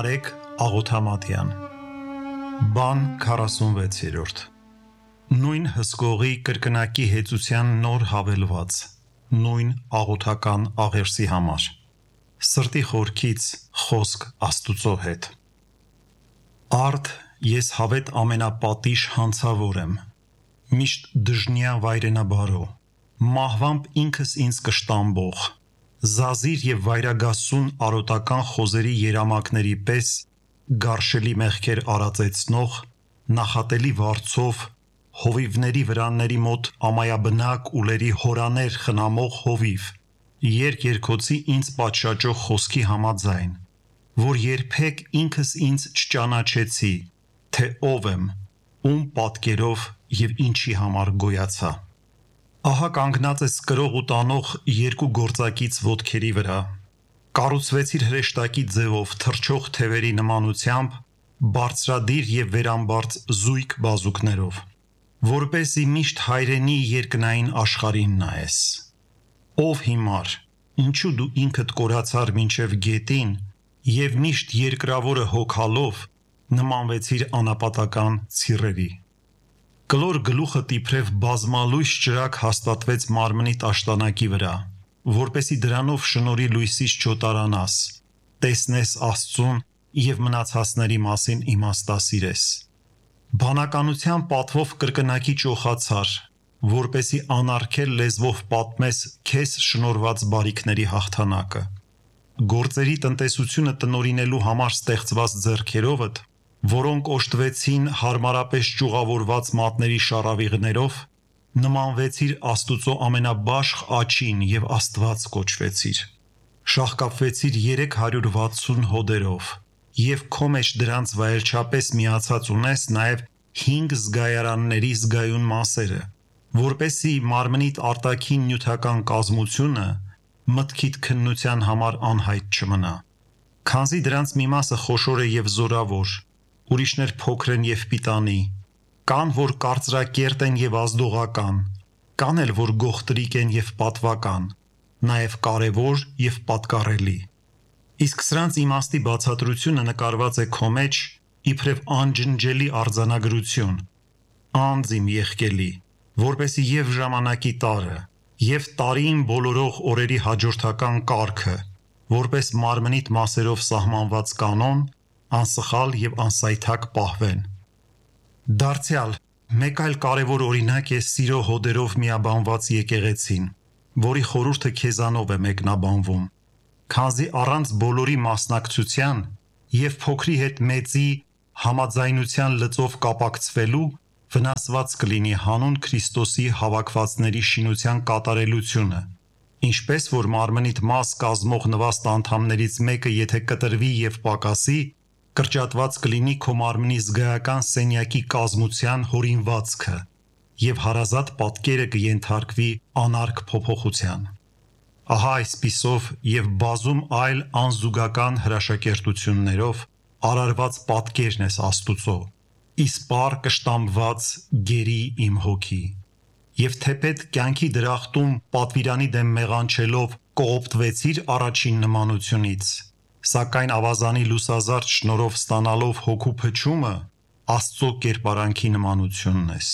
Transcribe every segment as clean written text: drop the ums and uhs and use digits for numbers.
Նարեկ Աղոթամատյան Բան 46-րդ Նույն հսկողի կրկնակի հեծության նոր հավելված Նույն աղոթական աղերսի համար Սրտի խորքից խոսք Աստուծո հետ Արդ ես հավետ ամենապատիժ հանցավոր եմ Միշտ դժնյա վայրենաբարո Մահվամբ ինքս ինձ կշտամբող Զազիր և վայրագասուն արոտական խոզերի երամակների պես գարշելի մեղքեր արածեցնող, նախատելի վարձով, հովիվների վրանների մոտ ամայաբնակ ուլերի հորաներ խնամող հովիվ, երկերքոցի ինձ պատշաճող խոսքի համաձայն, որ երբեք ինքս ինձ չճանաչեցի, թե ով եմ, ում պատկերով և ինչի համար գոյացա։ Ահա կանգնած ես կրող ու տանող երկու գործակից ոտքերի վրա, կառուցվեցիր հրեշտակի ձևով թռչող թևերի նմանությամբ, բարձրադիր և վերամբարձ զույգ բազուկներով, որպեսզի միշտ հայրենի երկնային աշխարհին նայես։ Ով հիմար, ինչու դու ինքդ կորացար մինչև գետին և միշտ երկրավորը հոգալով նմանվեցիր անապատական ցիրերի։ Կլոր գլուխդ իբրև բազմալույս ճրագ հաստատվեց մարմնիդ աշտանակի վրա, որպեսզի դրանով շնորհի լույսից չօտարանաս, տեսնես Աստծուն և մնացածների մասին իմաստասիրես։ Բանականության պատվով կրկնակի ճոխացար, որպեսզի անարգել լեզվով պատմես քեզ շնորհված բարիքների հաղթանակը։ Գործերի տնտեսությունը տնօրինելու համար ստեղծված ձեռքերովդ, որոնք օժտվեցին հարմարապես ճյուղավորված մատների շառավիղներով, նմանվեցիր Աստուծո ամենաբաշխ աջին և Աստված կոչվեցիր։ Շաղկապվեցիր 360 հոդերով և քո մեջ դրանց վայելչապես միացած ունես նաև 5 զգայարանների զգայուն մասերը, որպեսզի մարմնիդ արտաքին նյութական կազմությունը մտքիդ քննության համար անհայտ չմնա։ Քանզի դրանց մի մասը խոշոր է և զորավոր, ուրիշներ փոքր են և պիտանի, կան, որ կարծրակերտ են և ազդողական, կան էլ, որ գողտրիկ են և պատվական, նաև կարևոր և պատկառելի։ Իսկ սրանց իմաստի բացատրությունը նկարված է քո մեջ իբրև անջնջելի արձանագրություն, անձ իմ եղկելի, որպեսզի և ժամանակի տարը, և տարիին բոլորող օրերի հաջորդական կարգը, որպես մարմնիդ մասերով սահմանված կանոն, անսխալ և անսայթակ պահվեն։ Դարձյալ, մեկ այլ կարևոր օրինակ է սիրո հոդերով միաբանված եկեղեցին, որի խորհուրդը քեզանով է մեկնաբանվում, քանզի առանց բոլորի մասնակցության և փոքրի հետ մեծի համաձայնության լծով կապակցվելու վնասված կլինի հանուն Քրիստոսի հավաքվածների շինության կատարելությունը, ինչպես որ մարմնիդ մաս կազմող նվաստ անդամներից մեկը եթե կտրվի և պակասի, կրճատված կլինի քո մարմնի զգայական սենյակի կազմության հորինվածքը և հարազատ պատկերը կենթարկվի անարգ փոփոխության։ Ահա այսպիսով և բազում այլ անզուգական հրաշակերտություններով արարված պատկերն ես Աստուծո, իսպառ կշտամբված գերի իմ հոգի։ Եվ թեպետ կյանքի դրախտում պատվիրանի դեմ մեղանչելով կողոպտվեցիր առաջին նմանությունից, սակայն ավազանի լուսազարդ շնորհով ստանալով հոգու փչումը, Աստծո կերպարանքի նմանությունն ես։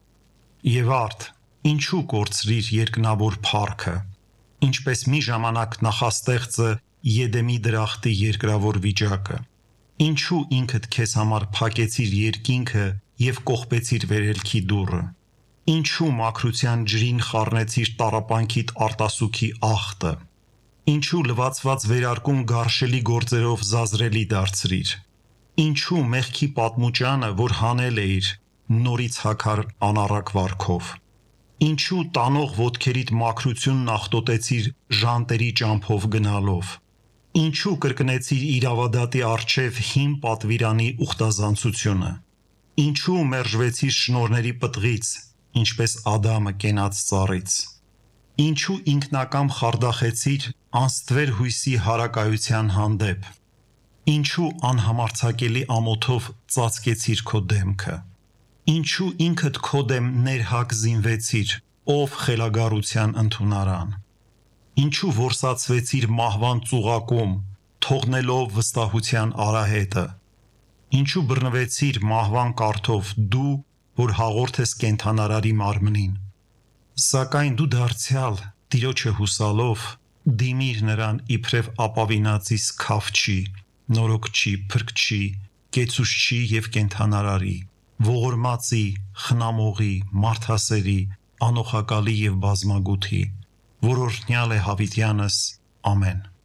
Եվ արդ, ինչու կորցրիր երկնավոր փառքը, ինչպես մի ժամանակ նախաստեղծը Եդեմի դրախտի երկրավոր վիճակը, ինչու ինքդ քեզ համար փակեցիր երկինքը և կողպեցիր վերելքի դուռը, ինչու մաքրության ջրին խառնեցիր տառապանքիդ արտասուքի աղտը, ինչու լվացված վերարկուն գարշելի գործերով զազրելի դարձրիր, ինչու մեղքի պատմուճանը, որ հանել էիր, նորից հագար անառակ վարքով, ինչու տանող ոտքերիդ մաքրությունն աղտոտեցիր ժանտերի ճամփով գնալով, ինչու կրկնեցիր իրավադատի առջև հին պատվիրանի ուխտազանցությունը, ինչու մերժվեցիր շնորհների պտղից, ինչպես Ադամը կենաց ծառից, ինչու ինքնակամ խարդախեցիր անստվեր հույսի հարակայության հանդեպ, ինչու անհամարձակելի ամոթով ծածկեցիր քո դեմքը, ինչու ինքդ քո դեմ ներհակ զինվեցիր, ով խելագարության ընդունարան, ինչու որսացվեցիր մահվան ծուղակում, թողնելով վստահության արահետը։ Ինչու բռնվեցիր մահվան կարթով դու, որ հաղորդ ես կենդանարարի մարմնին։ Սակայն դու դարձյալ Տիրոջը հուսալով դիմիր նրան իբրև ապավինածի սքավչի, նորոգչի, փրկչի, կեցուշչի և կենդանարարի, ողորմածի, խնամողի, մարդասերի, անոխակալի և բազմագութի, որ օրհնյալ է հավիտյանս, ամեն։